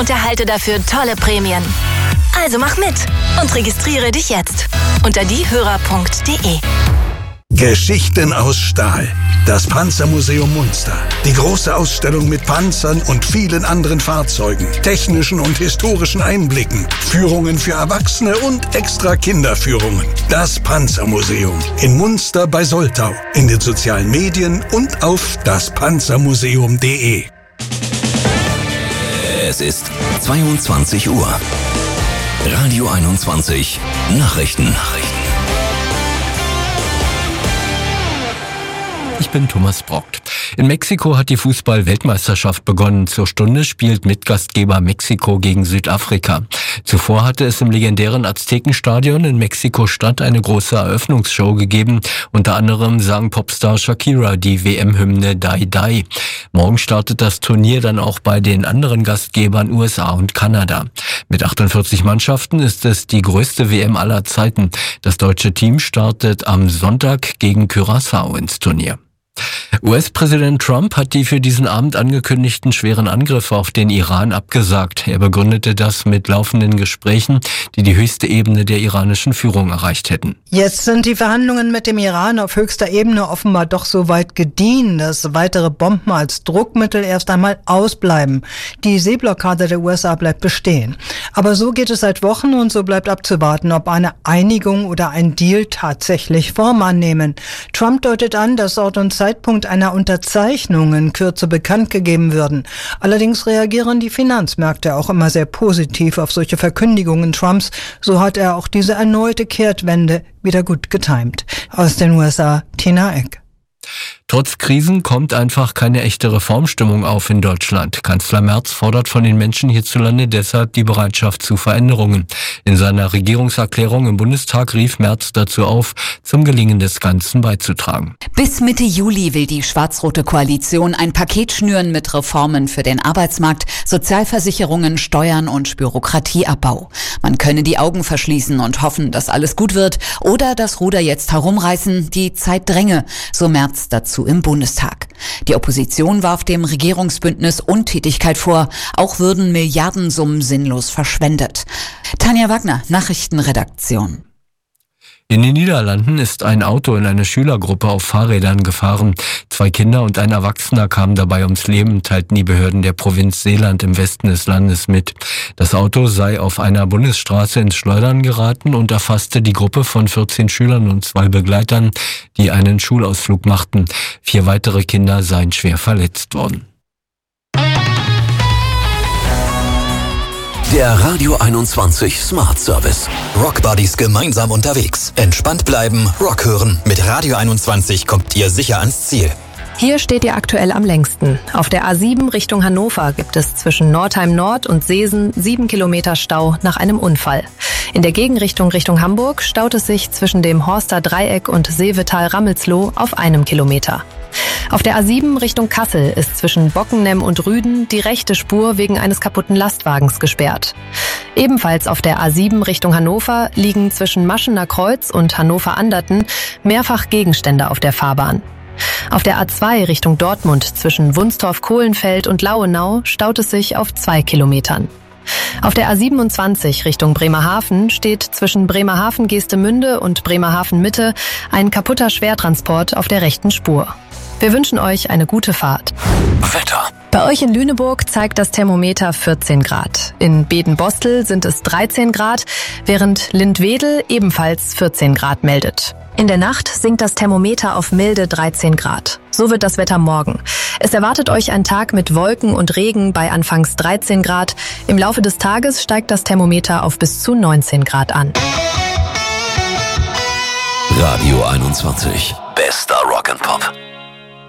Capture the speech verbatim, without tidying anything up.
und erhalte dafür tolle Prämien. Also mach mit und registriere dich jetzt unter diehörer punkt de. Geschichten aus Stahl. Das Panzermuseum Munster. Die große Ausstellung mit Panzern und vielen anderen Fahrzeugen, technischen und historischen Einblicken, Führungen für Erwachsene und extra Kinderführungen. Das Panzermuseum in Munster bei Soltau, in den sozialen Medien und auf das panzermuseum punkt de. Es ist zweiundzwanzig Uhr. Radio einundzwanzig Nachrichten. Nachrichten. Ich bin Thomas Brockt. In Mexiko hat die Fußball-Weltmeisterschaft begonnen. Zur Stunde spielt Mitgastgeber Mexiko gegen Südafrika. Zuvor hatte es im legendären Aztekenstadion in Mexiko-Stadt eine große Eröffnungsshow gegeben. Unter anderem sang Popstar Shakira die W M-Hymne Die Die. Morgen startet das Turnier dann auch bei den anderen Gastgebern U S A und Kanada. Mit achtundvierzig Mannschaften ist es die größte W M aller Zeiten. Das deutsche Team startet am Sonntag gegen Curaçao ins Turnier. U S-Präsident Trump hat die für diesen Abend angekündigten schweren Angriffe auf den Iran abgesagt. Er begründete das mit laufenden Gesprächen, die die höchste Ebene der iranischen Führung erreicht hätten. Jetzt sind die Verhandlungen mit dem Iran auf höchster Ebene offenbar doch so weit gediehen, dass weitere Bomben als Druckmittel erst einmal ausbleiben. Die Seeblockade der U S A bleibt bestehen. Aber so geht es seit Wochen und so bleibt abzuwarten, ob eine Einigung oder ein Deal tatsächlich Form annehmen. Trump deutet an, dass Ort und Zeitpunkt einer Unterzeichnung in Kürze bekannt gegeben würden. Allerdings reagieren die Finanzmärkte auch immer sehr positiv auf solche Verkündigungen Trumps. So hat er auch diese erneute Kehrtwende wieder gut getimt. Aus den U S A, Tina Eck. Trotz Krisen kommt einfach keine echte Reformstimmung auf in Deutschland. Kanzler Merz fordert von den Menschen hierzulande deshalb die Bereitschaft zu Veränderungen. In seiner Regierungserklärung im Bundestag rief Merz dazu auf, zum Gelingen des Ganzen beizutragen. Bis Mitte Juli will die schwarz-rote Koalition ein Paket schnüren mit Reformen für den Arbeitsmarkt, Sozialversicherungen, Steuern und Bürokratieabbau. Man könne die Augen verschließen und hoffen, dass alles gut wird oder das Ruder jetzt herumreißen, die Zeit dränge, so Merz dazu im Bundestag. Die Opposition warf dem Regierungsbündnis Untätigkeit vor, auch würden Milliardensummen sinnlos verschwendet. Tanja Wagner, Nachrichtenredaktion. In den Niederlanden ist ein Auto in eine Schülergruppe auf Fahrrädern gefahren. Zwei Kinder und ein Erwachsener kamen dabei ums Leben, teilten die Behörden der Provinz Zeeland im Westen des Landes mit. Das Auto sei auf einer Bundesstraße ins Schleudern geraten und erfasste die Gruppe von vierzehn Schülern und zwei Begleitern, die einen Schulausflug machten. Vier weitere Kinder seien schwer verletzt worden. Der Radio einundzwanzig Smart Service. Rock Buddies gemeinsam unterwegs. Entspannt bleiben, Rock hören. Mit Radio einundzwanzig kommt ihr sicher ans Ziel. Hier steht ihr aktuell am längsten. Auf der A sieben Richtung Hannover gibt es zwischen Nordheim Nord und Seesen sieben Kilometer Stau nach einem Unfall. In der Gegenrichtung Richtung Hamburg staut es sich zwischen dem Horster Dreieck und Seevetal-Rammelsloh auf einem Kilometer. Auf der A sieben Richtung Kassel ist zwischen Bockennem und Rüden die rechte Spur wegen eines kaputten Lastwagens gesperrt. Ebenfalls auf der A sieben Richtung Hannover liegen zwischen Maschener Kreuz und Hannover-Anderten mehrfach Gegenstände auf der Fahrbahn. Auf der A zwei Richtung Dortmund zwischen Wunstorf-Kohlenfeld und Lauenau staut es sich auf zwei Kilometern. Auf der A siebenundzwanzig Richtung Bremerhaven steht zwischen Bremerhaven-Geestemünde und Bremerhaven-Mitte ein kaputter Schwertransport auf der rechten Spur. Wir wünschen euch eine gute Fahrt. Wetter. Bei euch in Lüneburg zeigt das Thermometer vierzehn Grad. In Beden-Bostel sind es dreizehn Grad, während Lindwedel ebenfalls vierzehn Grad meldet. In der Nacht sinkt das Thermometer auf milde dreizehn Grad. So wird das Wetter morgen. Es erwartet euch ein Tag mit Wolken und Regen bei anfangs dreizehn Grad. Im Laufe des Tages steigt das Thermometer auf bis zu neunzehn Grad an. Radio einundzwanzig. Bester Rock'n'Pop.